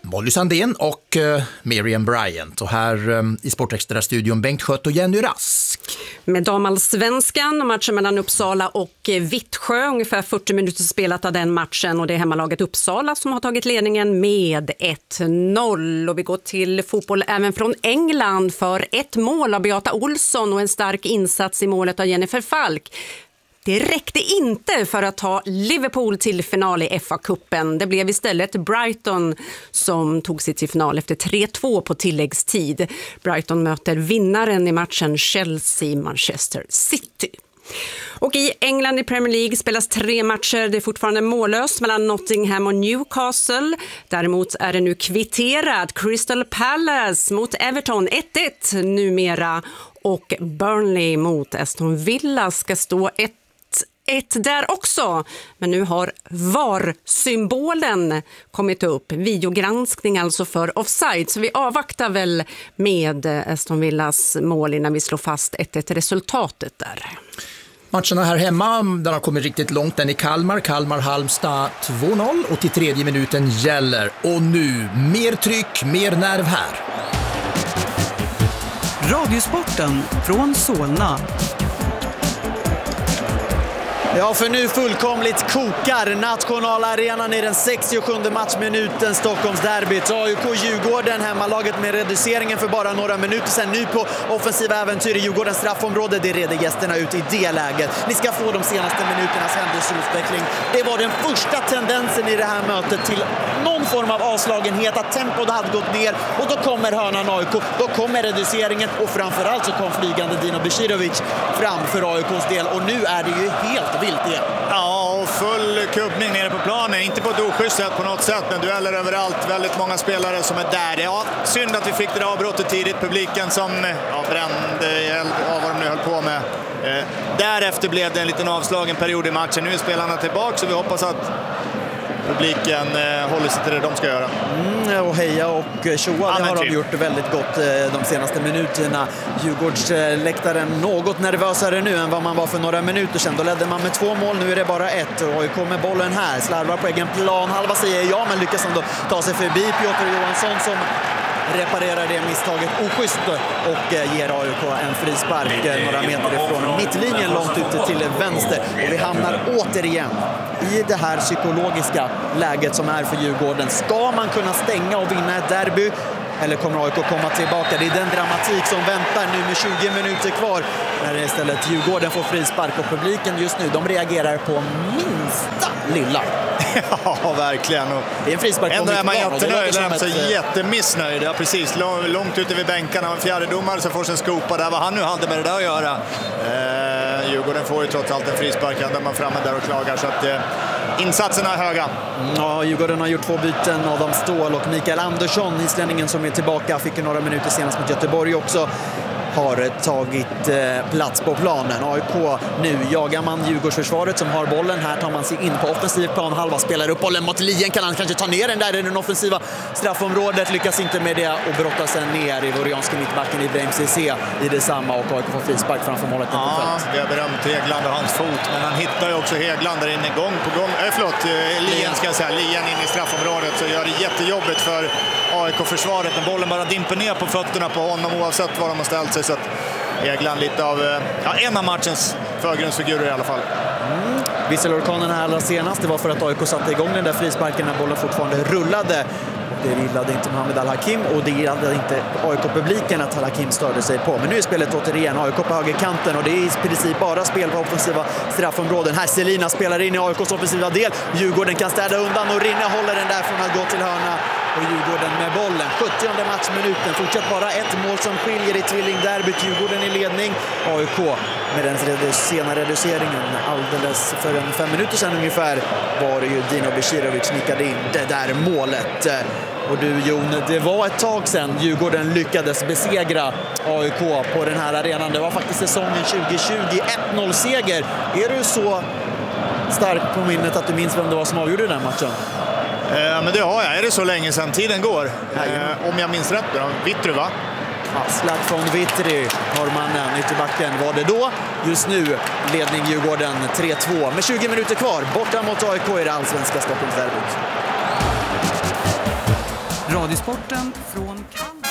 Molly Sandén och Miriam Bryant. Och här i Sportextra-studion Bengt Schött och Jenny Rask. Med damallsvenskan och matchen mellan Uppsala och Vittsjö. Ungefär 40 minuter spelat av den matchen. Och det är hemmalaget Uppsala som har tagit ledningen med 1-0. Och vi går till fotboll även från England för ett mål av Beata Olsson och en stark insats i målet av Jennifer Falk. Det räckte inte för att ta Liverpool till final i FA-cupen. Det blev istället Brighton som tog sig till final efter 3-2 på tilläggstid. Brighton möter vinnaren i matchen Chelsea-Manchester City. Och i England i Premier League spelas 3 matcher. Det är fortfarande mållöst mellan Nottingham och Newcastle. Däremot är det nu kvitterat. Crystal Palace mot Everton 1-1 numera. Och Burnley mot Aston Villa ska stå 1 där också. Men nu har VAR-symbolen kommit upp. Videogranskning alltså för offside. Så vi avvaktar väl med Aston Villas mål innan vi slår fast 1-1 resultatet där. Matcherna här hemma, den har kommit riktigt långt. Den i Kalmar-Halmstad 2-0 och till 3:e minuten gäller. Och nu mer tryck, mer nerv här. Radiosporten från Solna. Ja, för nu fullkomligt kokar nationalarenan i den 67:e matchminuten Stockholmsderbyt. AIK-Djurgården, hemmalaget med reduceringen för bara några minuter sedan. Nu på offensiva äventyr i Djurgårdens straffområde. Det reder gästerna ut i det läget. Ni ska få de senaste minuternas händelseutveckling. Det var den första tendensen i det här mötet till någon form av avslagenhet, att tempot hade gått ner. Och då kommer hörnan AIK, då kommer reduceringen och framförallt så kom flygande Dino Besirovic fram för AIKs del. Och nu är det ju helt vilt igen. Ja, och full kubbning nere på planen. Inte på ett oschysst sätt på något sätt, men dueller överallt. Väldigt många spelare som är där. Ja, synd att vi fick det avbrottet tidigt. Publiken som brände av vad de nu höll på med. Därefter blev det en liten avslagen period i matchen. Nu är spelarna tillbaka, så vi hoppas att publiken håller sig till det de ska göra. Och heja och tjoa, det har de gjort väldigt gott de senaste minuterna. Djurgårdsläktaren något nervösare nu än vad man var för några minuter sedan. Då ledde man med 2 mål, nu är det bara 1. AIK med bollen här, slarvar på egen plan. Halva säger ja, men lyckas ändå ta sig förbi Piotr Johansson som reparerar det misstaget oschysst och ger AIK en frispark några meter ifrån mittlinjen långt ute till vänster. Och vi hamnar återigen i det här psykologiska läget som är för Djurgården. Ska man kunna stänga och vinna ett derby? Eller kommer AIK komma tillbaka? Det är den dramatik som väntar nu med 20 minuter kvar. När istället Djurgården får frispark och publiken just nu, de reagerar på minsta lilla. Ja, verkligen. Och det är en frispark på ändå är man jättenöjd, alltså jättemissnöjd. Ja, precis, långt ute vid bänkarna. En fjärdedomare som får sin skopa där. Vad han nu hade med det där att göra. Djurgården får ju trots allt en frispark där man framme där och klagar. Så att insatserna är höga. Ja, Djurgården har gjort 2 byten. Adam Ståhl och Mikael Andersson, islänningen som är tillbaka, fick ju några minuter senast mot Göteborg också, har tagit plats på planen. AIK, nu jagar man Djurgårdsförsvaret som har bollen. Här tar man sig in på offensiv plan. Halva spelar upp bollen mot Lien. Kan han kanske ta ner den där i den offensiva straffområdet? Lyckas inte med det och brottar sen ner i vorianska mittbacken Ibrahim Cissé i detsamma. Och AIK får frispark framför målet. Ja, det är berömt Hegland och hans fot. Men han hittar ju också Hegland där inne gång på gång. Lien ska jag säga. Lien in i straffområdet, så gör det jättejobbigt för AIK-försvaret. Men bollen bara dimper ner på fötterna på honom oavsett var de har ställt sig. Så att Hegland lite av en av matchens förgrundsfigurer i alla fall. Visselorkanen här allra senast, det var för att AIK satte igång den där frisparken när bollen fortfarande rullade. Det gillade inte Mohamed Al-Hakim och det gillade inte AIK-publiken att Al-Hakim störde sig på. Men nu är spelet återigen AIK på högerkanten och det är i princip bara spel på offensiva straffområden. Här Selina spelar in i AIKs offensiva del. Djurgården kan städa undan och Rinne håller den där från att gå till hörna. Och Djurgården med bollen. 70:e matchminuten. Fortsatt bara ett mål som skiljer i tvillingderbyt. Djurgården i ledning. AIK med den sena reduceringen alldeles för 5 minuter sedan ungefär var det ju Dino Besirovic nickade in det där målet. Och du Jon, det var ett tag sedan Djurgården lyckades besegra AIK på den här arenan. Det var faktiskt säsongen 2020, 1-0-seger. Är du så stark på minnet att du minns vem det var som avgjorde den matchen? Men det har jag. Är det så länge sedan tiden går? Om jag minns rätt då. Vittry, va? Slatt från Vittry, norrmannen, ytterbacken var det då. Just nu ledning Djurgården 3-2 med 20 minuter kvar. Borta mot AIK i det allsvenska Stockholmsderbyt. Radiosporten från Kalmar.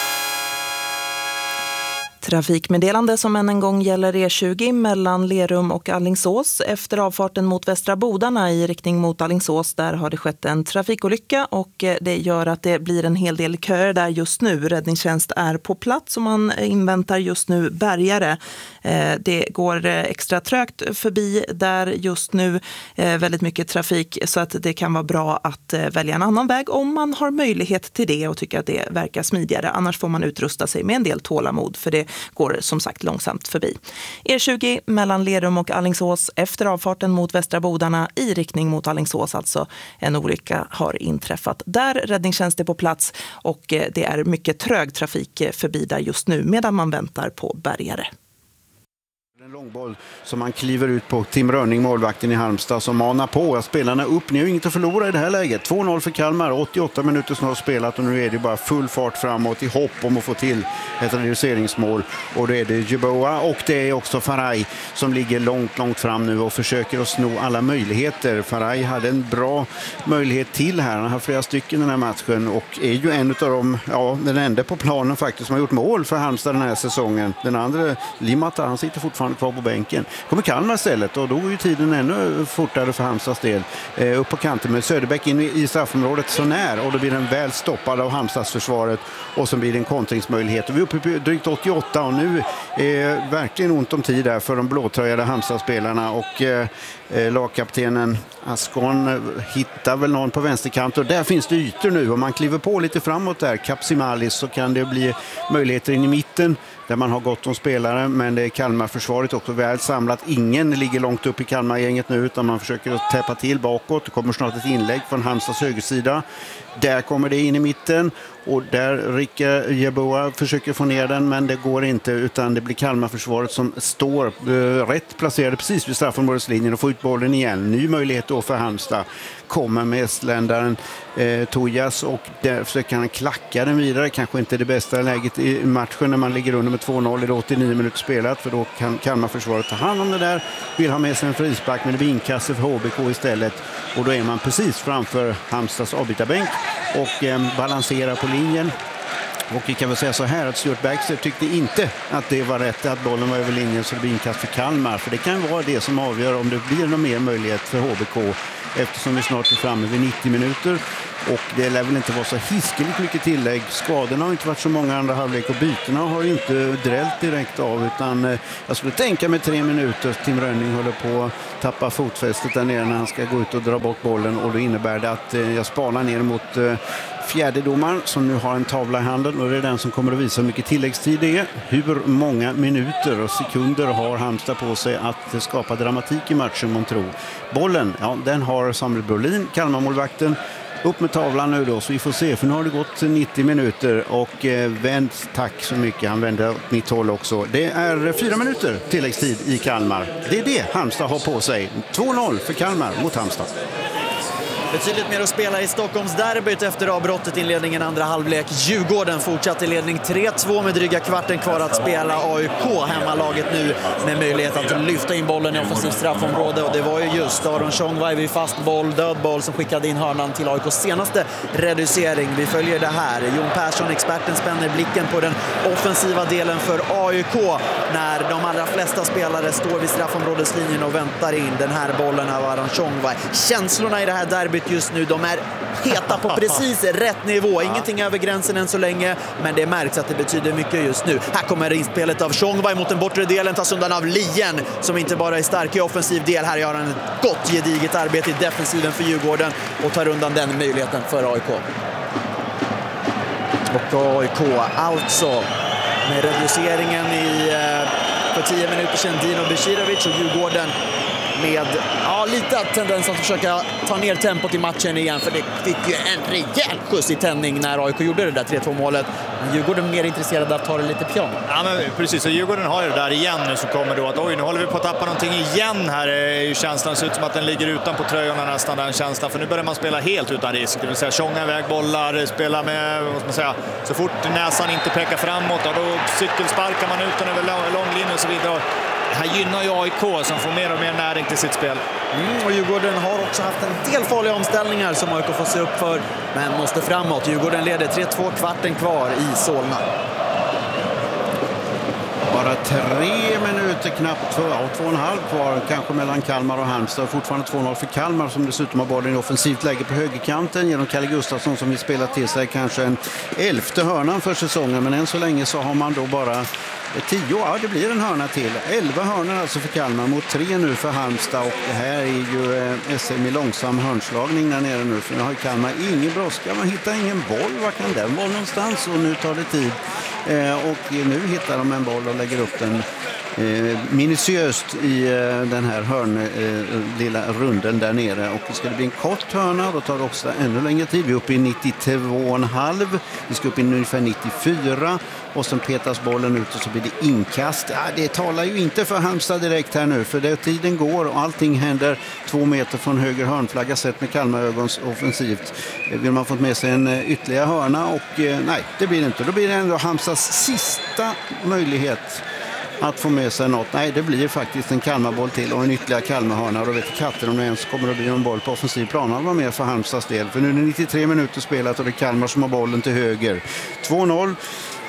Trafikmeddelande som än en gång gäller E20 mellan Lerum och Alingsås. Efter avfarten mot Västra Bodarna i riktning mot Alingsås, där har det skett en trafikolycka och det gör att det blir en hel del köer där just nu. Räddningstjänst är på plats och man inväntar just nu bärgare. Det går extra trögt förbi där just nu, väldigt mycket trafik, så att det kan vara bra att välja en annan väg om man har möjlighet till det och tycker att det verkar smidigare. Annars får man utrusta sig med en del tålamod, för det går som sagt långsamt förbi. E20 mellan Lerum och Alingsås efter avfarten mot Västra Bodarna i riktning mot Alingsås, alltså en olycka har inträffat. Där räddningstjänst är på plats och det är mycket trög trafik förbi där just nu medan man väntar på bärgare. En långboll som man kliver ut på. Tim Rönning, målvakten i Halmstad, som manar på spelarna upp. Ni har inget att förlora i det här läget. 2-0 för Kalmar, 88 minuter som har spelat och nu är det bara full fart framåt i hopp om att få till ett reduceringsmål. Och det är det Jeboa och det är också Faraj som ligger långt fram nu och försöker att sno alla möjligheter. Faraj hade en bra möjlighet till här. Han har flera stycken den här matchen och är ju en av dem, den enda på planen faktiskt, som har gjort mål för Halmstad den här säsongen. Den andra, Limata, han sitter fortfarande kvar på bänken. Kommer Kalmar istället och då är ju tiden ännu fortare för Halmstads del. Upp på kanten med Söderbäck in i straffområdet så när och då blir den väl stoppad av Halmstads försvaret och så blir det en kontringsmöjlighet. Och vi är uppe på drygt 88 och nu är verkligen ont om tid där för de blåtröjade Halmstadsspelarna och lagkaptenen Ascon hittar väl någon på vänsterkant och där finns det ytor nu och man kliver på lite framåt där, Kapsimalis, så kan det bli möjligheter in i mitten där man har gott om spelare, men det är Kalmar-försvaret också väl samlat. Ingen ligger långt upp i Kalmar-gänget nu utan man försöker att täppa till bakåt. Det kommer snart ett inlägg från Halmstads högersida. Där kommer det in i mitten och där Rikke Jeboa försöker få ner den, men det går inte utan det blir Kalmar-försvaret som står rätt placerade precis vid straffområdeslinjen och får ut bollen igen. Ny möjlighet då för Halmstad. Kommer med estländaren Tojas och där försöker han klacka den vidare. Kanske inte det bästa läget i matchen när man ligger under med 2-0 i 89 minuter spelat, för då kan Kalmar-försvaret ta hand om det där. Vill ha med sig en frispark, men det blir inkast för HBK istället och då är man precis framför Halmstads avbytarbänk och balanserar på linjen. Och vi kan väl säga så här att Stuart Baxter tyckte inte att det var rätt att bollen var över linjen så det blir inkast för Kalmar. För det kan vara det som avgör om det blir någon mer möjlighet för HBK eftersom vi snart är framme vid 90 minuter. Och det lär väl inte vara så hiskeligt mycket tillägg. Skadorna har inte varit så många andra halvlek och bytena har ju inte drällt direkt av. Utan jag skulle tänka med 3 minuter. Tim Rönning håller på att tappa fotfästet där nere när han ska gå ut och dra bort bollen. Och då innebär det att jag spanar ner mot fjärdedomaren som nu har en tavla i handen. Och det är den som kommer att visa hur mycket tilläggstid det är. Hur många minuter och sekunder har Halmstad på sig att skapa dramatik i matchen, man tror. Bollen, den har Samuel Brolin, Kalmarmålvakten. Upp med tavlan nu då, så vi får se, för nu har det gått 90 minuter och vänt, tack så mycket, han vänder åt mitt håll också. Det är 4 minuter tilläggstid i Kalmar. Det är det Halmstad har på sig. 2-0 för Kalmar mot Halmstad. Betydligt mer att spela i Stockholmsderbyt efter avbrottet inledningen andra halvlek. Djurgården fortsatte i ledning 3-2 med dryga kvarten kvar att spela. AIK, hemmalaget nu med möjlighet att lyfta in bollen i offensivt straffområde. Och det var ju just Aron Tjongvaj vid fast boll, död boll, som skickade in hörnan till AIKs senaste reducering. Vi följer det här. Jon Persson, experten, spänner blicken på den offensiva delen för AIK när de allra flesta spelare står vid straffområdeslinjen och väntar in den här bollen av Aron Tjongvaj. Känslorna i det här derbyt just nu, de är heta på precis rätt nivå. Ingenting över gränsen än så länge, men det märks att det betyder mycket just nu. Här kommer inspelet av Tjongvaj mot den bortre delen, tas undan av Lien som inte bara är stark i offensiv del. Här gör han ett gott gediget arbete i defensiven för Djurgården och tar undan den möjligheten för AIK. Och AIK alltså med reduceringen för 10 minuter sedan, Dino Becirovic, och Djurgården med lite tendens att försöka ta ner tempot i matchen igen, för det fick ju en rejäl skjuts i tändning när AIK gjorde det där 3-2-målet. Men Djurgården är mer intresserade av att ta det lite pion. Ja, men precis, och Djurgården har ju det där igen nu, så kommer då att nu håller vi på att tappa någonting igen här. Är ju känslan, ser ut som att den ligger utan på tröjorna nästan, den känslan, för nu börjar man spela helt utan risk. Det vill säga tjonga iväg bollar, spela med, vad ska man säga, så fort näsan inte pekar framåt, då cykelsparkar man ut den över långlinjen och så vidare. här gynnar ju AIK som får mer och mer näring till sitt spel. Och Djurgården har också haft en del farliga omställningar som AIK får se upp för, men måste framåt. Djurgården leder 3-2, kvarten kvar i Solna. Bara 3 minuter knappt, 2,5 kvar kanske mellan Kalmar och Halmstad. Fortfarande 2-0 för Kalmar som dessutom har bollen i offensivt läge på högerkanten genom Kalle Gustafsson som vill spela till sig kanske en 11:e hörnan för säsongen. Men än så länge så har man då bara 10, ja det blir en hörna till. 11 hörnor alltså för Kalmar mot 3 nu för Halmstad, och det här är ju SM i långsam hörnslagning där nere nu, för nu har Kalmar ingen brådska, man hittar ingen boll, var kan den vara någonstans, och nu tar det tid. Och nu hittar de en boll och lägger upp den minutiöst i den här lilla runden där nere, och ska det bli en kort hörna då tar det också ännu längre tid. Vi är uppe i 92,5, vi ska upp i ungefär 94 och sen petas bollen ut och så blir det inkast. Ja, det talar ju inte för Halmstad direkt här nu, för det tiden går och allting händer 2 meter från höger hörnflagga sett med Kalmarögons offensivt. Vill man fått med sig en ytterligare hörna, och nej, det blir det inte. Då blir det ändå Halmstads sista möjlighet att få med sig något. Nej, det blir faktiskt en Kalmarboll till och en ytterligare Kalmarhörna, och då vet katten om det ens kommer att bli en boll på offensiv plan. Han var med för Halmstads del, för nu är det 93 minuter spelat och det är Kalmar som har bollen till höger. 2-0.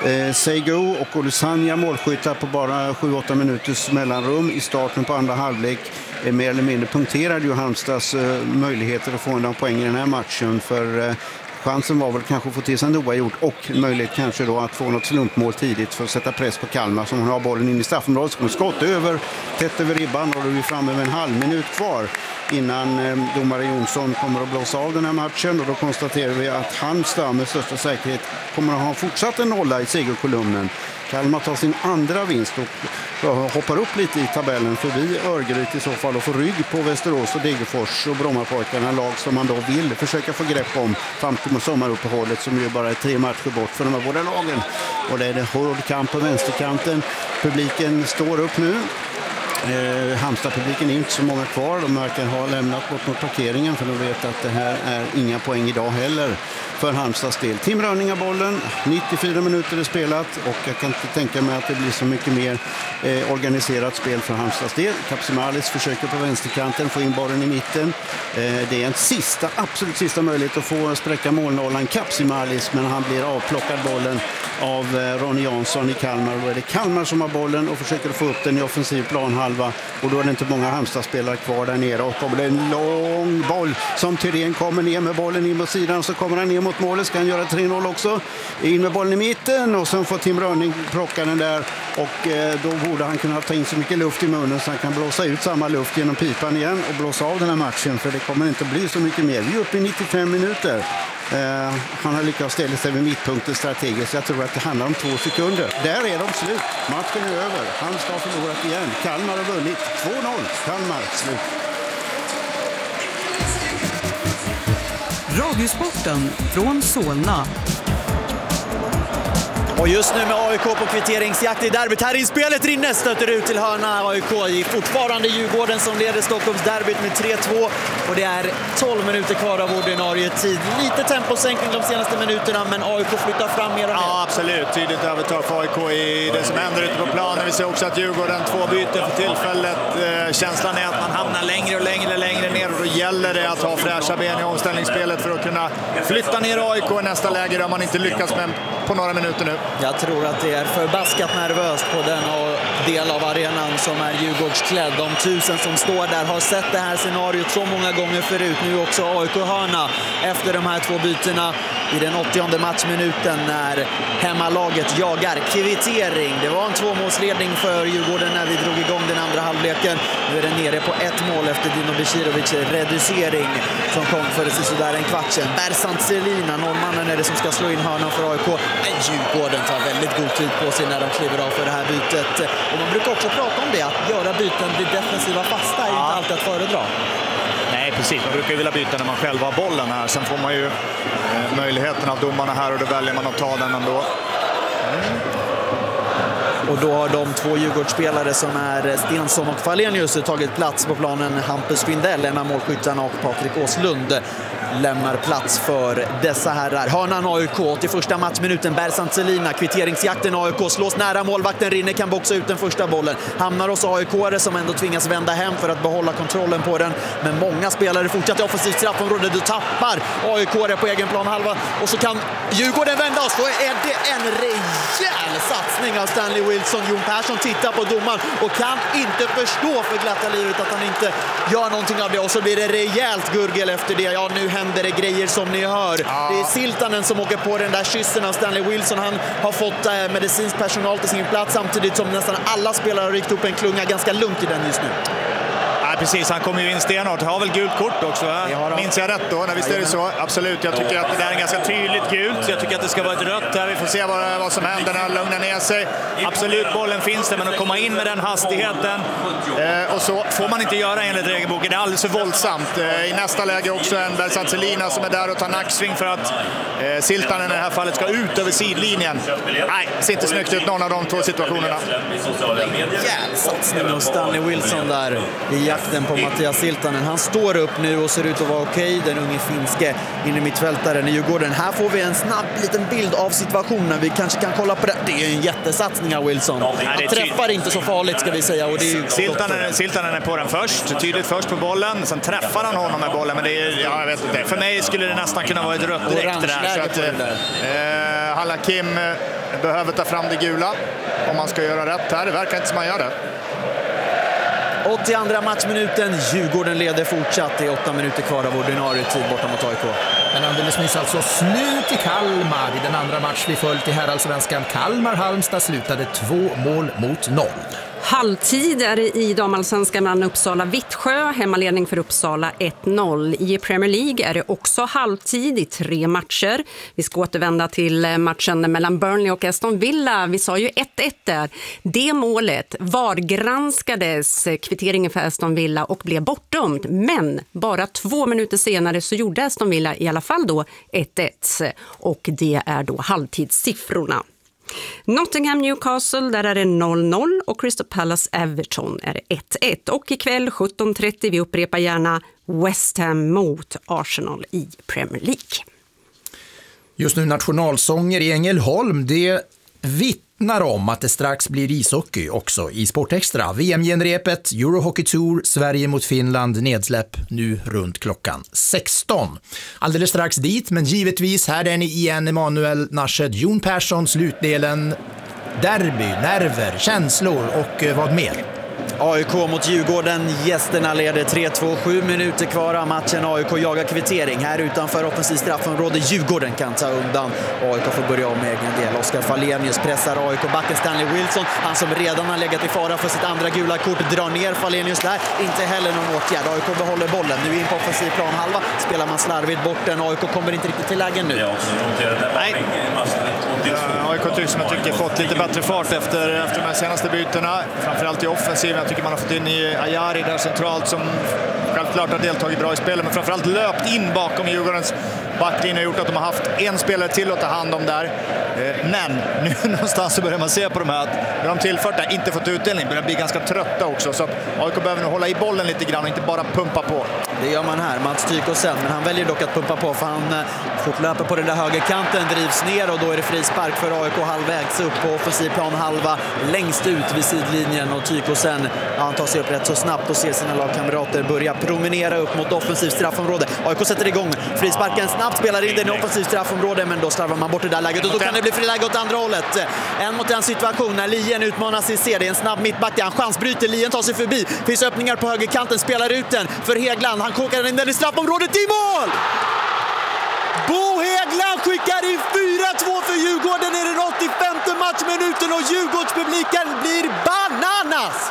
Seigo och Olusanya målskyttar på bara 7-8 minuters mellanrum i starten på andra halvlek. Mer eller mindre punkterade ju Halmstads möjligheter att få en poäng i den här matchen, för chansen var väl kanske att få till sig en oavgjort och möjlighet kanske då att få något slumpmål tidigt för att sätta press på Kalmar som har bollen in i straffområdet. Så kommer skott över, tätt över ribban, och då är vi framme med en halv minut kvar innan domare Jonsson kommer att blåsa av den här matchen, och då konstaterar vi att Halmstad med största säkerhet kommer att ha fortsatt en nolla i segerkolumnen. Kalmar tar sin andra vinst och hoppar upp lite i tabellen förbi Örgryte i så fall och får rygg på Västerås och Degerfors och Brommapojkarna, lag som man då vill försöka få grepp om fram till sommaruppehållet som ju bara är 3 matcher bort för de här båda lagen. Och det är det hård kamp på vänsterkanten. Publiken står upp nu. Halmstad-publiken är inte så många kvar. De verkar ha lämnat bort mot parkeringen, för de vet att det här är inga poäng idag heller för Halmstads del. Tim Rönning har bollen, 94 minuter är spelat, och jag kan inte tänka mig att det blir så mycket mer organiserat spel för Halmstads del. Kapsimalis försöker på vänsterkanten få in bollen i mitten. Det är en absolut sista möjlighet att få spräcka målnollan Kapsimalis, men han blir avplockad bollen av Ronny Jansson i Kalmar. Då är det Kalmar som har bollen och försöker få upp den i offensiv planhalva, och då är det inte många Halmstad-spelare kvar där nere, och kommer det en lång boll som Thyrén kommer ner med bollen in mot sidan, så kommer han ner mot målet, ska han göra 3-0 också, in med bollen i mitten, och sen får Tim Rönning plocka den där, och då borde han kunna ta in så mycket luft i munnen så han kan blåsa ut samma luft genom pipan igen och blåsa av den här matchen, för det kommer inte bli så mycket mer. Vi är uppe i 95 minuter. Han har lyckats ställa sig vid mittpunkten strategiskt. Jag tror att det handlar om 2 sekunder. Där är de slut. Matchen är över. Halmstad har förlorat igen. Kalmar har vunnit. 2-0. Kalmar slut. Radiosporten från Solna. Och just nu med AIK på kvitteringsjakt i derbyt. Här i spelet Rinne stöter ut till hörna. AIK i fortfarande Djurgården som leder Stockholms derbyt med 3-2. Och det är 12 minuter kvar av ordinarie tid. Lite temposänkning de senaste minuterna, men AIK flyttar fram mer och mer. Ja, absolut. Tydligt övertag för AIK i det som händer ute på planen. Vi ser också att Djurgården 2 byten för tillfället. Känslan är att man hamnar längre och längre ner, och då gäller det att ha fräscha ben i omställningsspelet för att kunna flytta ner AIK i nästa läge. Där man inte lyckats med på några minuter nu. Jag tror att det är förbaskat nervöst på den del av arenan som är Djurgårdsklädd. De 1000 som står där har sett det här scenariot så många gånger förut. Nu också AIK-hörna efter de här 2 bytena i den 80:e matchminuten när hemmalaget jagar kvittering. Det var en 2-målsledning för Djurgården när vi drog igång den andra halvleken. Nu är den nere på 1 mål efter Dino Becirovic reducering som kom för sådär en kvart sedan. Bersant Selina, norrmannen, är det som ska slå in hörnan för AIK. Men Djurgården tar väldigt god tid på sig när de kliver av för det här bytet. Och man brukar också prata om det, att göra byten vid defensiva fasta är inte alltid att föredra. Nej, precis. Man brukar ju vilja byta när man själv har bollen här. Sen får man ju möjligheten av domarna här, och då väljer man att ta den ändå. Och då har de 2 Djurgårdsspelare som är Stensson och Falenius tagit plats på planen. Hampus Findell, en av målskyttarna, och Patrik Åslund. lämnar plats för dessa herrar. Hörnan AIK, 81 matchminuten, Bersant Selina, kvitteringsjakten AIK, slås nära målvakten, Rinne kan boxa ut den första bollen. Hamnar hos AIK-are som ändå tvingas vända hem för att behålla kontrollen på den. Men många spelare fortsätter offensivt straffområde, du tappar AIK-are på egen plan halva och så kan Djurgården vända oss. Då är det en rejäl satsning av Stanley Wilson. Jon Persson tittar på domaren och kan inte förstå för glatta livet att han inte gör någonting av det. Och så blir det rejält gurgel efter det. Ja, nu händer det grejer som ni hör. Ja. Det är Siltanen som åker på den där kyssen av Stanley Wilson. Han har fått medicinsk personal till sin plats samtidigt som nästan alla spelare har ryckt upp en klunga ganska lugnt i den just nu. Precis, han kommer ju in stenhårt. Har väl gult kort också, va? Minns jag rätt då? När visst är det så? Absolut, jag tycker att det där är ganska tydligt gult. Jag tycker att det ska vara ett rött här. Vi får se vad som händer när han lugnar ner sig. Absolut, bollen finns där, men att komma in med den hastigheten och så får man inte göra enligt regelboken. Det är alldeles för våldsamt. I nästa läge också en Bersant Selina som är där och tar nacksving för att Siltanen i det här fallet ska ut över sidlinjen. Nej, ser inte snyggt ut någon av de två situationerna. Satsning av Stanley Wilson där i jakten på Mattias Siltanen. Han står upp nu och ser ut att vara okej. Den unge finske inne mittfältaren i Djurgården. Här får vi en snabb liten bild av situationen. Vi kanske kan kolla på det. Det är en jättesatsning av Wilson. Han träffar inte så farligt ska vi säga. Och det är Siltanen är på den först. Tydligt först på bollen. Sen träffar han honom med bollen. Men det är, jag vet inte. För mig skulle det nästan kunna vara ett rött direkt där. Så att Al-Hakim behöver ta fram det gula om man ska göra rätt här. Det verkar inte som man gör det. 82 matchminuten, Djurgården leder fortsatt. Det är 8 minuter kvar av ordinarie tid borta mot AIK. Men alldeles nyss alltså slut i Kalmar i den andra match vi följt i herrallsvenskan. Kalmar-Halmstad slutade 2-0. Halvtid är det i damallsvenskan mellan Uppsala-Vittsjö, hemmaledning för Uppsala 1-0. I Premier League är det också halvtid i 3 matcher. Vi ska återvända till matchen mellan Burnley och Aston Villa. Vi sa ju 1-1 där. Det målet granskades kvitteringen för Aston Villa och blev bortdömt. Men bara 2 minuter senare så gjorde Aston Villa i alla fall då 1-1. Och det är då halvtidssiffrorna. Nottingham-Newcastle, där är det 0-0 och Crystal Palace-Everton är 1-1. Och ikväll 17:30, vi upprepar gärna West Ham mot Arsenal i Premier League. Just nu nationalsånger i Ängelholm, det vittnar om att det strax blir ishockey också i Sportextra. VM-genrepet, Eurohockey Tour, Sverige mot Finland, nedsläpp nu runt klockan 16. Alldeles strax dit, men givetvis här är ni igen, Emanuel Narshed, Jon Persson, slutdelen, derby, nerver, känslor och vad mer? AIK mot Djurgården, gästerna leder 3-2, 7 minuter kvar av matchen. AIK jagar kvittering här utanför offensiv straffområde. Djurgården kan ta undan. AIK får börja om med egen del. Oskar Falenius pressar AIK, backen Stanley Wilson, han som redan har legat i fara för sitt andra gula kort, drar ner Falenius där. Inte heller någon åtgärd. AIK behåller bollen. Nu in på offensiv plan halva. Spelar man slarvigt bort den. AIK kommer inte riktigt till lägen nu. Nej. AIK tycker fått lite bättre fart efter de här senaste bytena. Framförallt i offensiven. Jag tycker man har fått in i Ajari där centralt som självklart har deltagit bra i spelet, men framförallt löpt in bakom Djurgårdens backlinje och gjort att de har haft en spelare till att ta hand om där. Men nu någonstans så börjar man se på de här att när de tillfört där inte fått utdelning börjar bli ganska trötta också, så att AIK behöver nu hålla i bollen lite grann och inte bara pumpa på. Det gör man här, Mats Tykosen, men han väljer dock att pumpa på för han fortlöper på den där högerkanten, drivs ner och då är det frispark för AIK halvvägs upp på offensiv plan halva, längst ut vid sidlinjen, och Tykosen han tar sig upp rätt så snabbt och ser sina lagkamrater börja promenera upp mot offensiv straffområde. AIK sätter igång frisparken, snabbt spelar in den i offensiv straffområde, men då slarvar man bort det där läget och då kan det bli friläge åt andra hållet. En mot en situation när Lien utmanar sig, ser det är en snabb mittback, han chansbryter, Lien tar sig förbi, finns öppningar på högerkanten, spelar ut den för Hegland, han kokar in den i straffområdet, i mål! Bo Hegland skickar in 4-2 för Djurgården i den 85:e matchminuten och Djurgårdspubliken blir bananas!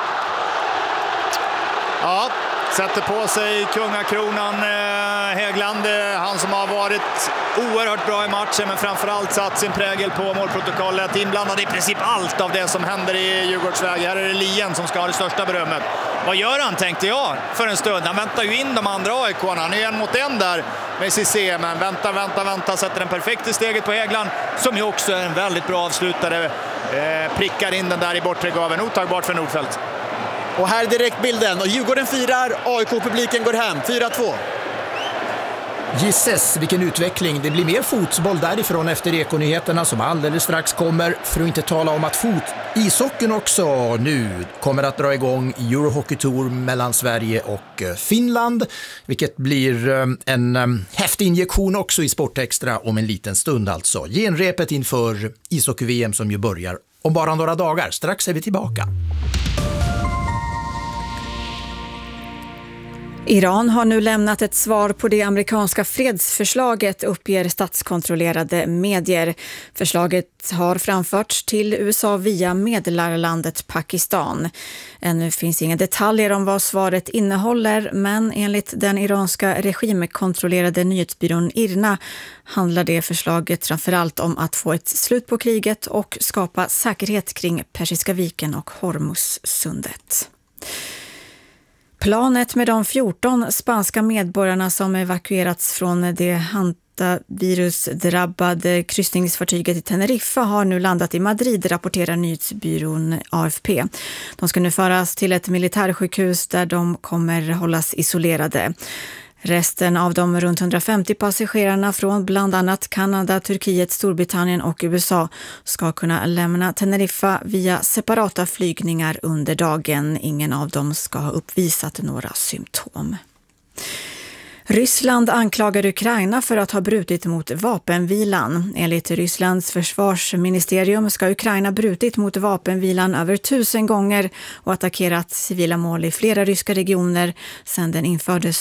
Ja, sätter på sig kungakronan Hegland, han som har varit oerhört bra i matchen men framförallt satt sin prägel på målprotokollet, inblandad i princip allt av det som händer i Djurgårdsväg. Här är det Lien som ska ha det största berömmet. Vad gör han, tänkte jag för en stund? Han väntar ju in de andra AIK-arna. Han är 1 mot 1 där med Cissé, men väntar, sätter den perfekt i steget på Hegland som ju också är en väldigt bra avslutare. Prickar in den där i bortre gaven, otagbart för Nordfeldt. Och här direkt bilden, och Djurgården firar, AIK-publiken går hem, 4-2. Gisses, vilken utveckling. Det blir mer fotboll därifrån efter ekonyheterna som alldeles strax kommer. För att inte tala om att ishockeyn också nu kommer att dra igång Euro Hockey Tour mellan Sverige och Finland. Vilket blir en häftig injektion också i Sportextra om en liten stund alltså. Genrepet inför ishockey-VM som ju börjar om bara några dagar. Strax är vi tillbaka. Iran har nu lämnat ett svar på det amerikanska fredsförslaget, uppger statskontrollerade medier. Förslaget har framförts till USA via medlarlandet Pakistan. Ännu finns inga detaljer om vad svaret innehåller, men enligt den iranska regimkontrollerade nyhetsbyrån IRNA handlar det förslaget framförallt om att få ett slut på kriget och skapa säkerhet kring Persiska viken och Hormuzsundet. Planet med de 14 spanska medborgarna som evakuerats från det hantavirusdrabbade kryssningsfartyget i Teneriffa har nu landat i Madrid, rapporterar nyhetsbyrån AFP. De ska nu föras till ett militärsjukhus där de kommer hållas isolerade. Resten av de runt 150 passagerarna från bland annat Kanada, Turkiet, Storbritannien och USA ska kunna lämna Teneriffa via separata flygningar under dagen. Ingen av dem ska ha uppvisat några symptom. Ryssland anklagar Ukraina för att ha brutit mot vapenvilan. Enligt Rysslands försvarsministerium ska Ukraina brutit mot vapenvilan över 1000 gånger och attackerat civila mål i flera ryska regioner sedan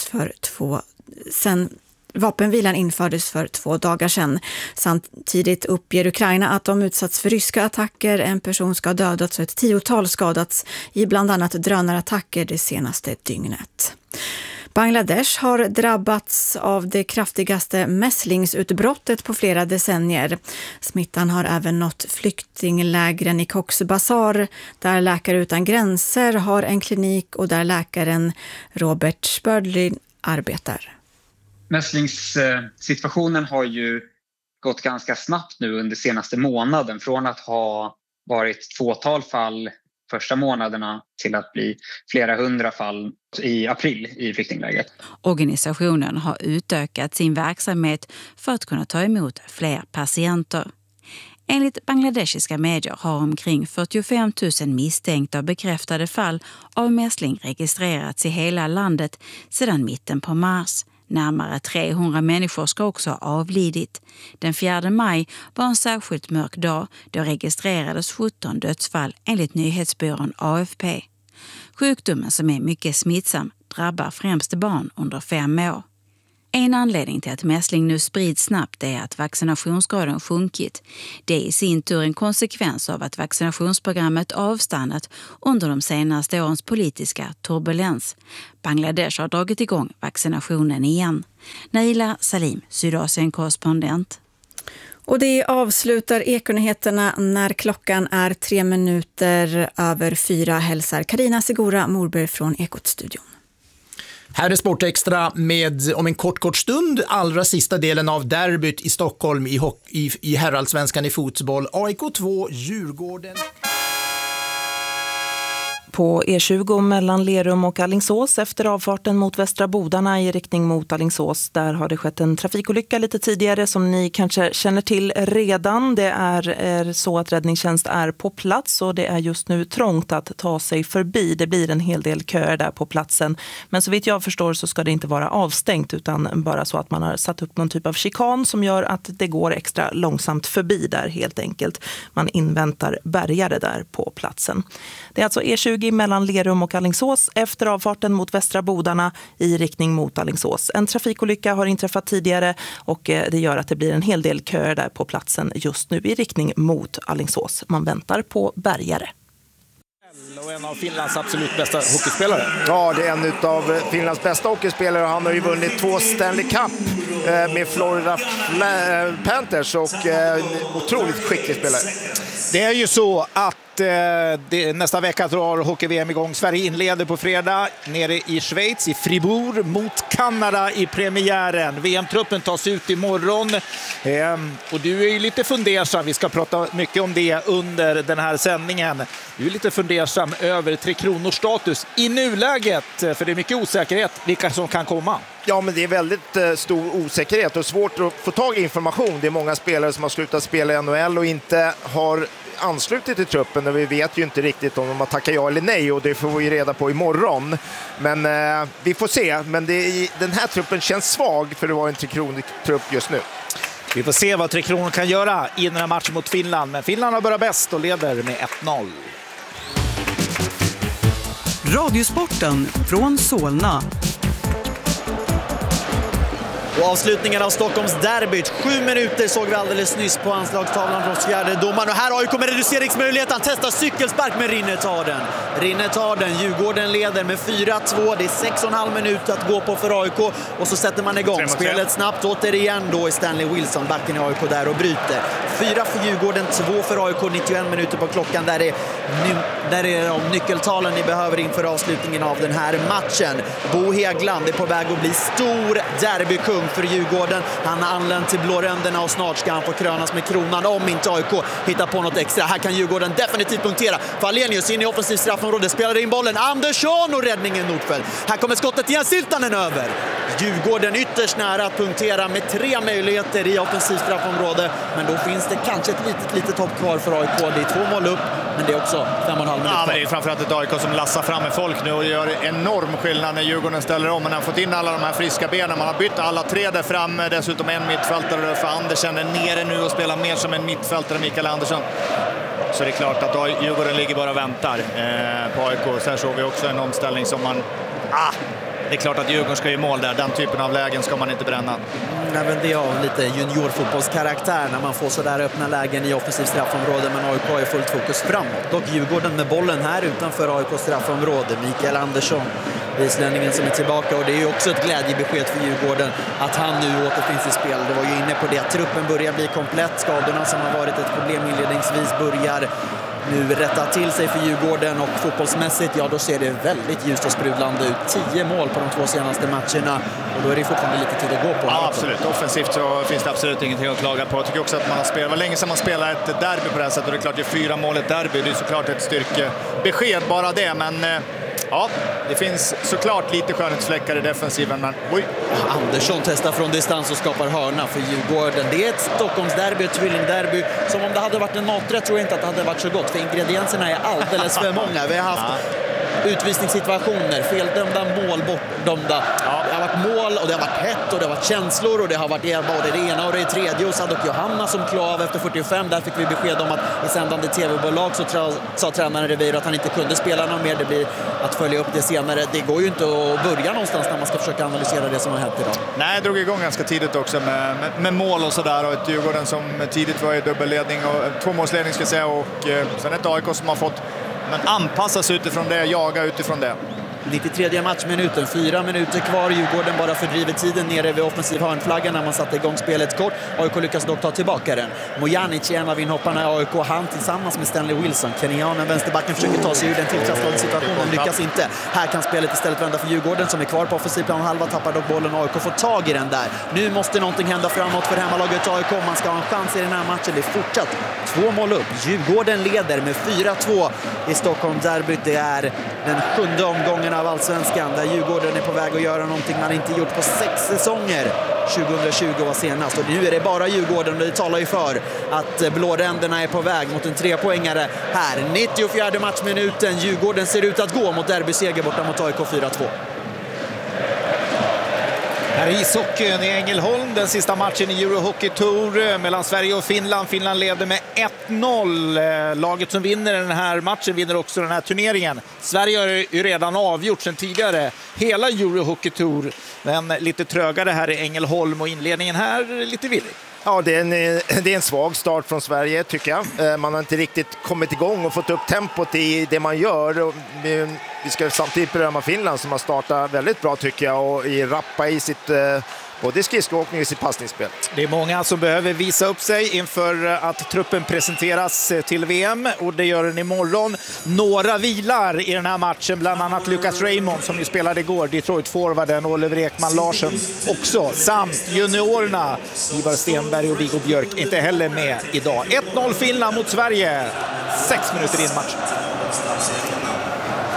vapenvilan infördes för 2 dagar sedan. Samtidigt uppger Ukraina att de utsatts för ryska attacker. En person ska ha dödats och ett 10-tal skadats i bland annat drönarattacker det senaste dygnet. Bangladesh har drabbats av det kraftigaste mässlingsutbrottet på flera decennier. Smittan har även nått flyktinglägren i Cox's Bazar, där Läkare utan gränser har en klinik och där läkaren Robert Spördlin arbetar. Mässlingssituationen har ju gått ganska snabbt nu under senaste månaden. Från att ha varit 2-tal fall första månaderna till att bli flera 100 fall i april i flyktingläget. Organisationen har utökat sin verksamhet för att kunna ta emot fler patienter. Enligt bangladeshiska medier har omkring 45 000 misstänkta och bekräftade fall av mässling registrerats i hela landet sedan mitten på mars. Närmare 300 människor ska också ha avlidit. Den 4 maj var en särskilt mörk dag då registrerades 17 dödsfall enligt nyhetsbyrån AFP. Sjukdomen, som är mycket smittsam, drabbar främst barn under 5 år. En anledning till att mässling nu sprids snabbt är att vaccinationsgraden sjunkit. Det är i sin tur en konsekvens av att vaccinationsprogrammet avstannat under de senaste årens politiska turbulens. Bangladesh har dragit igång vaccinationen igen. Naila Salim, Sydasien-korrespondent. Och det avslutar Ekonyheterna när klockan är 3:03 hälsar Carina Segura Morberg från Ekot-studion. Här är Sportextra med om en kort stund allra sista delen av derbyt i Stockholm i herrallsvenskan i fotboll. AIK 2, Djurgården. På E20 mellan Lerum och Alingsås efter avfarten mot Västra Bodarna i riktning mot Alingsås. Där har det skett en trafikolycka lite tidigare som ni kanske känner till redan. Det är så att räddningstjänst är på plats och det är just nu trångt att ta sig förbi. Det blir en hel del köer där på platsen. Men så vitt jag förstår så ska det inte vara avstängt utan bara så att man har satt upp någon typ av chikan som gör att det går extra långsamt förbi där helt enkelt. Man inväntar bärgare där på platsen. Det är alltså E20 mellan Lerum och Alingsås efter avfarten mot Västra Bodarna i riktning mot Alingsås. En trafikolycka har inträffat tidigare och det gör att det blir en hel del köer där på platsen just nu i riktning mot Alingsås. Man väntar på bärgare. Och en av Finlands absolut bästa hockeyspelare. Ja, det är en av Finlands bästa hockeyspelare. Han har ju vunnit 2 Stanley Cup med Florida Panthers och otroligt skicklig spelare. Det är ju så att nästa vecka drar hockey-VM igång. Sverige inleder på fredag nere i Schweiz, i Fribourg, mot Kanada i premiären. VM-truppen tas ut imorgon. Och du är ju lite fundersam. Vi ska prata mycket om det under den här sändningen. Du är lite fundersam Finland över Tre Kronors status i nuläget? För det är mycket osäkerhet vilka som kan komma. Ja, men det är väldigt stor osäkerhet och svårt att få tag i information. Det är många spelare som har slutat spela i NHL och inte har anslutit till truppen, och vi vet ju inte riktigt om de har tackat ja eller nej, och det får vi reda på imorgon. Men vi får se. Men den här truppen känns svag för det var en Tre Kronor-trupp just nu. Vi får se vad Tre Kronor kan göra i den här matchen mot Finland. Men Finland har börjat bäst och leder med 1-0. Radiosporten från Solna. Och avslutningen av Stockholms derbyt. 7 minuter såg vi alldeles nyss på anslagstavlan från fjärde domaren. Och här har ju kommer reduceringsmöjlighet. Han testar cykelspark, men Rinne tar den. Rinne tar den. Djurgården leder med 4-2. Det är 6,5 minuter att gå på för AIK. Och så sätter man igång spelet snabbt. Återigen då i Stanley Wilson, backen i AIK där och bryter. 4 för Djurgården, 2 för AIK. 91 minuter på klockan. Där är de nyckeltalen ni behöver inför avslutningen av den här matchen. Bo Hegland är på väg att bli stor derbykung för Djurgården. Han har anlänt till blåränderna och snart ska han få krönas med kronan om inte AIK hittar på något extra. Här kan Djurgården definitivt punktera. Fallenius in i offensiv straffområde, spelar in bollen. Andersson och räddningen Nordfeldt. Här kommer skottet igen, Siltanen över. Djurgården ytterst nära att punktera med 3 möjligheter i offensiv straffområde. Men då finns det kanske ett litet hopp kvar för AIK. Det är 2 mål upp, men det är också 5,5 minuter. Ja, men det är framförallt ett AIK som lassar fram med folk nu och gör enorm skillnad när Djurgården ställer om. Men han har fått in alla de här friska benen. Man har bytt alla 3 där fram. Dessutom en mittfältare för Andersen är nere nu och spelar mer som en mittfältare, Mikael Andersson. Så det är klart att Djurgården ligger bara och väntar på AIK. Sen såg vi också en omställning som man... Det är klart att Djurgården ska ge mål där. Den typen av lägen ska man inte bränna. Även det av lite juniorfotbollskaraktär när man får så där öppna lägen i offensiv straffområde, men AIK har fullt fokus framåt. Och Djurgården med bollen här utanför AIKs straffområde. Mikael Andersson, islänningen som är tillbaka, och det är ju också ett glädjebesked för Djurgården att han nu återfinns i spel. Det var ju inne på det. Truppen börjar bli komplett. Skadorna som har varit ett problem inledningsvis börjar nu rätta till sig för Djurgården, och fotbollsmässigt, ja, då ser det väldigt ljust och sprudlande ut. 10 mål på de 2 senaste matcherna, och då är det fortfarande lite tid att gå på. Ja, absolut. Offensivt så finns det absolut ingenting att klaga på. Jag tycker också att man har spelat, det var länge sedan man spelade ett derby på det här sättet, och det är klart det är 4 mål ett derby. Det är såklart ett styrkebesked bara det, men ja, det finns såklart lite skönhetsfläckar i defensiven, men Andersson testar från distans och skapar hörna för Djurgården. Det är ett Stockholmsderby, ett tvillingderby. Som om det hade varit en maträtt tror jag inte att det hade varit så gott, för ingredienserna är alldeles för många. Vi har haft utvisningssituationer, feldömda, mål bortdömda. Det har varit mål och det har varit hett och det har varit känslor och det har varit både det ena och det tredje. Och Sadok Johanna som klev av efter 45, där fick vi besked om att i sändande tv-bolag så sa tränaren Revir att han inte kunde spela någon mer. Det blir att följa upp det senare. Det går ju inte att börja någonstans när man ska försöka analysera det som har hänt idag. Nej, jag drog igång ganska tidigt också med mål och sådär, och ett Djurgården som tidigt var i dubbelledning och 2-målsledning ska jag säga, och sen ett AIK som har fått anpassas utifrån det, jaga utifrån det. 93 matchminuten, 4 minuter kvar. Djurgården bara fördriver tiden nere vid offensiv hörnflaggan när man satte igång spelet kort. AIK lyckas dock ta tillbaka den. Mojanic är en av inhopparna i AIK. Han tillsammans med Stanley Wilson. Kenyanen, vänsterbacken, försöker ta sig ur den tilltrasslade situationen. Lyckas inte. Här kan spelet istället vända för Djurgården som är kvar på offensiv plan halva. Tappar dock bollen. AIK får tag i den där. Nu måste någonting hända framåt för hemmalaget AIK. Man ska ha en chans i den här matchen. Det är fortsatt 2 mål upp. Djurgården leder med 4-2 i Stockholm derbyt. Det är den 7:e omgången av Allsvenskan där Djurgården är på väg att göra någonting man inte gjort på 6 säsonger. 2020 var senast, och nu är det bara Djurgården, och det talar ju för att blåränderna är på väg mot en 3-poängare här. 94 matchminuten. Djurgården ser ut att gå mot derbyseger borta mot AIK 4-2. Här är ishockeyn i Ängelholm, den sista matchen i Euro Hockey Tour mellan Sverige och Finland. Finland leder med 1-0. Laget som vinner den här matchen vinner också den här turneringen. Sverige har ju redan avgjort sedan tidigare hela Euro Hockey Tour, men lite trögare här i Ängelholm, och inledningen här lite villig. Ja, det är en svag start från Sverige tycker jag. Man har inte riktigt kommit igång och fått upp tempot i det man gör. Vi ska samtidigt berömma Finland som har startat väldigt bra tycker jag, och i rappa i sitt både skridskoåkning och sitt passningsspel. Det är många som behöver visa upp sig inför att truppen presenteras till VM, och det gör den imorgon. Några vilar i den här matchen, bland annat Lucas Raymond som ju spelade igår, Detroit-forwarden, Oliver Ekman Larsen också, samt juniorerna Ivar Stenberg och Viggo Björk inte heller med idag. 1-0 Finland mot Sverige, 6 minuter in matchen.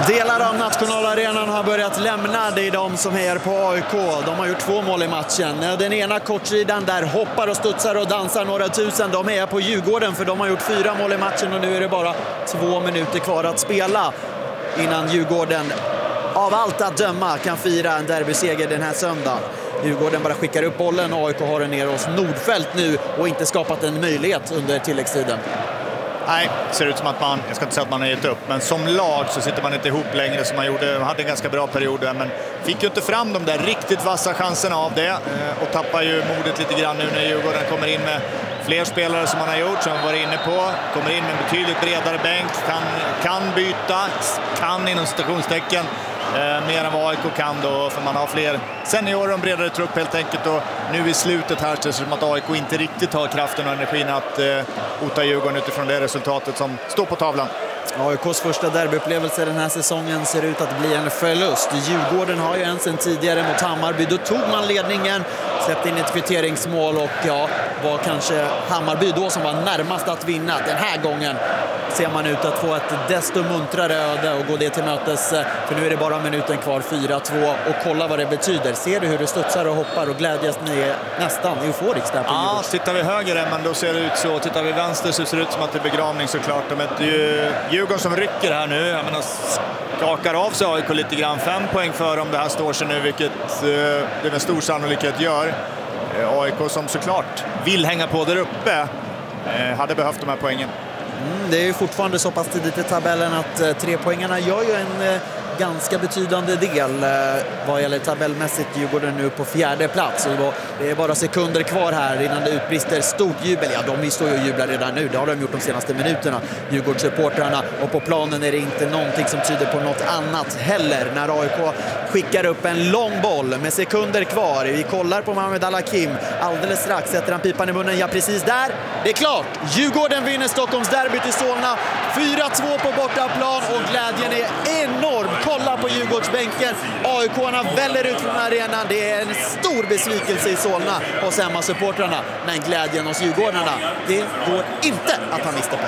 Delar av nationalarenan har börjat lämna. Det är de som hejar på AIK. De har gjort 2 mål i matchen. Den ena kortsidan där hoppar och studsar och dansar några tusen. De hejar på Djurgården för de har gjort 4 mål i matchen och nu är det bara 2 minuter kvar att spela innan Djurgården av allt att döma kan fira en derbyseger den här söndagen. Djurgården bara skickar upp bollen och AIK har den ner hos Nordfält nu och inte skapat en möjlighet under tilläggstiden. Nej, det ser ut som att jag ska inte säga att man har gett upp, men som lag så sitter man inte ihop längre som man gjorde. Man hade en ganska bra period där, men fick ju inte fram de där riktigt vassa chanserna av det och tappar ju modet lite grann nu när Djurgården kommer in med fler spelare som man har gjort, som man var inne på. Kommer in med en betydligt bredare bänk, kan byta, kan inom citationstecken. Mer än vad AIK kan då, för man har fler seniorer och en bredare trupp helt enkelt. Och nu i slutet här så är det som att AIK inte riktigt har kraften och energin att hota Djurgården utifrån det resultatet som står på tavlan. AIKs första derbyupplevelse den här säsongen ser ut att bli en förlust. Djurgården har ju en sen tidigare mot Hammarby. Då tog man ledningen, släppte in ett kvitteringsmål och var kanske Hammarby då som var närmast att vinna. Den här gången ser man ut att få ett desto muntrare öde och gå det till mötes. För nu är det bara minuten kvar, 4-2. Och kolla vad det betyder. Ser du hur det studsar och hoppar och glädjas ni är nästan euforisk där på Djurgården? Ja, tittar vi höger men då ser det ut så. Tittar vi vänster så ser det ut som att det är begravning såklart. De är ju Djurgården som rycker här nu. Jag menar, skakar av sig AIK lite grann. 5 poäng för om det här står sig nu, vilket det med stor sannolikhet gör. AIK som såklart vill hänga på där uppe hade behövt de här poängen. Det är ju fortfarande så pass tidigt i tabellen att 3-poängarna gör ju en ganska betydande del vad gäller tabellmässigt. Djurgården nu på 4:e plats och det är bara sekunder kvar här innan det utbrister stort jubel. Ja, de står ju och jublar redan nu. Det har de gjort de senaste minuterna, Djurgårdssupportrarna, och på planen är det inte någonting som tyder på något annat heller när AIK skickar upp en lång boll med sekunder kvar. Vi kollar på Mohamed Al-Hakim. Alldeles strax sätter han pipan i munnen. Ja, precis där. Det är klart. Djurgården vinner Stockholms derby till Solna. 4-2 på bortaplan och glädjen är enorm. Kolla på Djurgårdsbänken. AIK-arna väller ut från arenan. Det är en stor besvikelse i Solna hos Emma-supportrarna. Men glädjen hos Djurgårdarna, det går inte att ta miste på.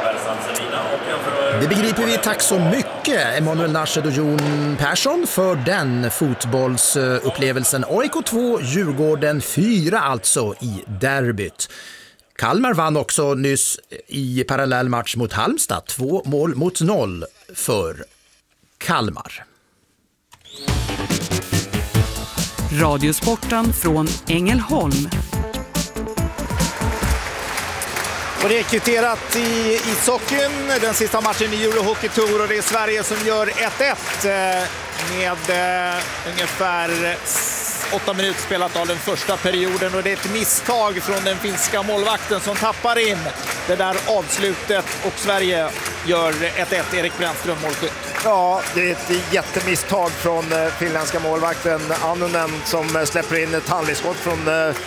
Det begriper vi. Tack så mycket Emanuel Narshed och Jon Persson för den fotbollsupplevelsen. AIK 2, Djurgården 4 alltså i derbyt. Kalmar vann också nyss i parallell match mot Halmstad. 2-0 för Kalmar. Radiosporten från Ängelholm. Och det är kvitterat i ishockeyn, den sista matchen i Euro Hockey Tour, och det är Sverige som gör 1-1 med ungefär 8 minuter spelat av den första perioden, och det är ett misstag från den finska målvakten som tappar in det där avslutet och Sverige gör 1-1. Erik Brännström, målskytt. Ja, det är ett jättemisstag från finländska målvakten Annunen som släpper in ett handledsskott från